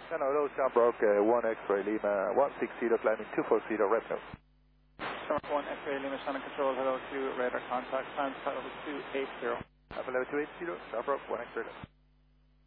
Hello, Shamrock, 1 X-ray Lima, 160, climbing 240, red nose. Shamrock 1 X-ray Lima, Shannon Control, hello to radar contact, climb level 280. Level 280, Shamrock 1 X-ray.